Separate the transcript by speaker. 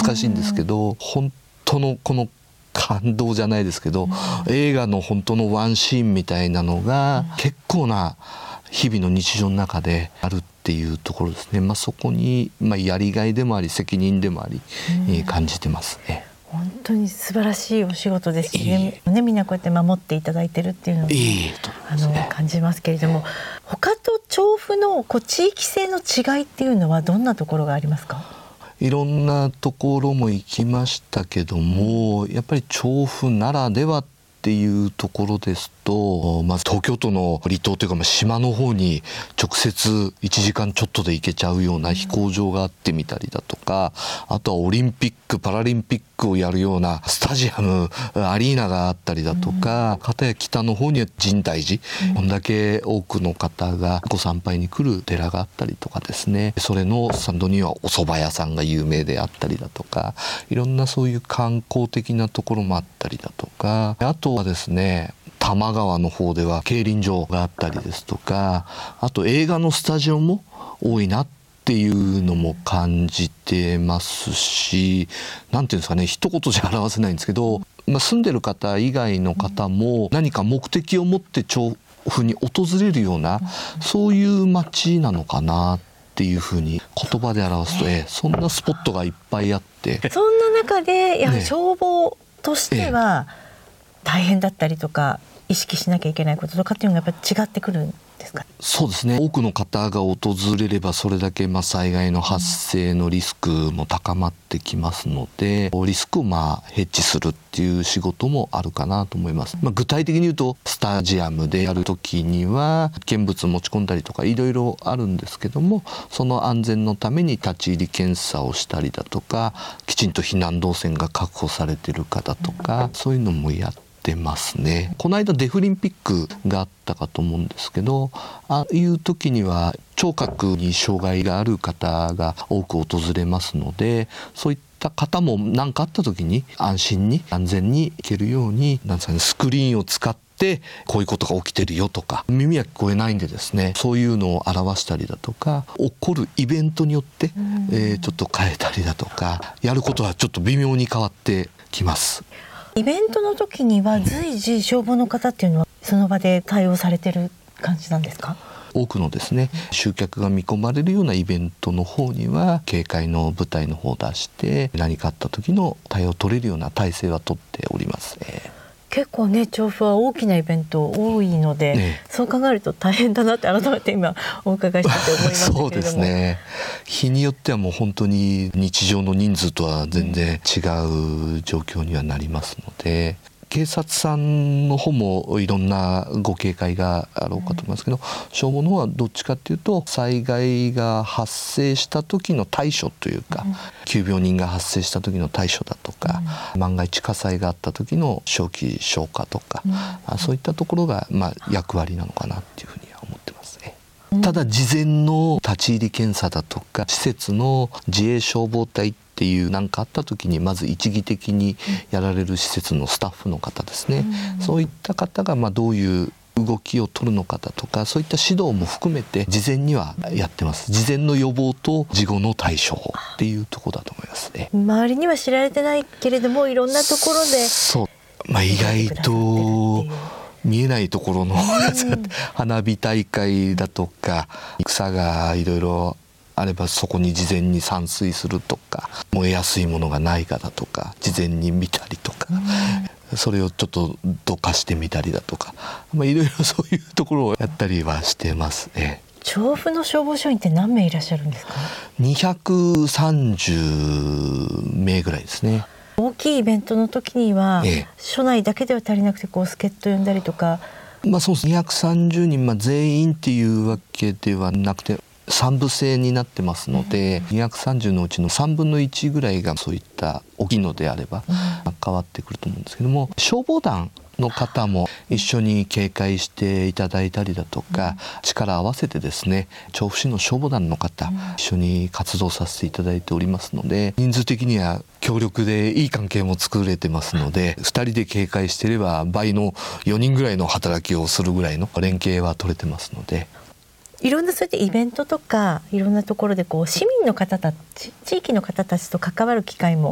Speaker 1: 難しいんですけど、本当のこの感動じゃないですけど、映画の本当のワンシーンみたいなのが結構な日々の日常の中であるっていうところですね。そこに、やりがいでもあり責任でもあり、感じてますね。
Speaker 2: 本当に素晴らしいお仕事ですしね、みんなこうやって守っていただいてるっていうのを、感じますけれども、他と調布の地域性の違いっていうのはどんなところがありますか？
Speaker 1: いろんなところも行きましたけども、やっぱり調布ならではっていうところですと、まず東京都の離島というか、島の方に直接1時間ちょっとで行けちゃうような飛行場があってみたりだとか、あとはオリンピックパラリンピックをやるようなスタジアムアリーナがあったりだとか、片や北の方には深大寺、こんだけ多くの方がご参拝に来る寺があったりとかですね、それの参道にはお蕎麦屋さんが有名であったりだとか、いろんなそういう観光的なところもあったりだとか、あとはですね、多摩川の方では競輪場があったりですとか、あと映画のスタジオも多いなっていうのも感じてますし、なんていうんですかね、一言じゃ表せないんですけど、住んでる方以外の方も何か目的を持って調布に訪れるような、そういう街なのかなっていうふうに言葉で表すと、そんなスポットがいっぱいあって、
Speaker 2: そんな中でやはり消防としては大変だったりとか、意識しなきゃいけないこととかっていうのがやっぱり違ってくるんですか？
Speaker 1: そうですね、多くの方が訪れればそれだけ災害の発生のリスクも高まってきますので、リスクをヘッジするっていう仕事もあるかなと思います。具体的に言うと、スタジアムでやるときには見物持ち込んだりとかいろいろあるんですけども、その安全のために立ち入り検査をしたりだとか、きちんと避難動線が確保されているかだとか、そういうのもやってますね。この間デフリンピックがあったかと思うんですけど、ああいう時には聴覚に障害がある方が多く訪れますので、そういった方も何かあった時に安心に安全に行けるように、スクリーンを使ってこういうことが起きてるよとか、耳は聞こえないんでですね、そういうのを表したりだとか、起こるイベントによって、ちょっと変えたりだとか、やることはちょっと微妙に変わってきます。
Speaker 2: イベントの時には随時消防の方っていうのはその場で対応されてる感じなんですか？
Speaker 1: 多くのですね、集客が見込まれるようなイベントの方には警戒の部隊の方を出して、何かあった時の対応を取れるような体制は取っておりますね。
Speaker 2: 結構ね、調布は大きなイベント多いので、そう考えると大変だなって改めて今お伺いしてて思いましたけれども。
Speaker 1: そうですね、日によってはもう本当に日常の人数とは全然違う状況にはなりますので、警察さんの方もいろんなご警戒があろうかと思いますけど、消防の方はどっちかっていうと、災害が発生した時の対処というか、急病人が発生した時の対処だとか、万が一火災があった時の早期消火とか、そういったところが役割なのかなっていうふうには思ってますね。ただ事前の立ち入り検査だとか、施設の自衛消防隊っていう何かあった時にまず一義的にやられる施設のスタッフの方ですね、そういった方がどういう動きを取るのかだとか、そういった指導も含めて事前にはやってます。事前の予防と事後の対処っていうところだと思いますね。
Speaker 2: 周りには知られてないけれども、いろんなところで
Speaker 1: 意外と見えないところの花火大会だとか、草がいろいろあればそこに事前に散水するとか、燃えやすいものがないかだとか事前に見たりとか、それをちょっとどかしてみたりだとか、いろいろそういうところをやったりはしてますね。
Speaker 2: 調布の消防署員って何名いらっしゃるんですか
Speaker 1: ？230名ぐらいですね。
Speaker 2: 大きいイベントの時には、署内だけでは足りなくて助っ人呼んだりとか。
Speaker 1: そうです。230人、全員っていうわけではなくて3部制になってますので、230のうちの3分の1ぐらいがそういった大きいのであれば変わってくると思うんですけども、消防団の方も一緒に警戒していただいたりだとか、力を合わせてですね、調布市の消防団の方、一緒に活動させていただいておりますので、人数的には協力でいい関係も作れてますので、2人で警戒していれば倍の4人ぐらいの働きをするぐらいの連携は取れてますので、
Speaker 2: いろんなそういったイベントとかいろんなところで市民の方たち、地域の方たちと関わる機会も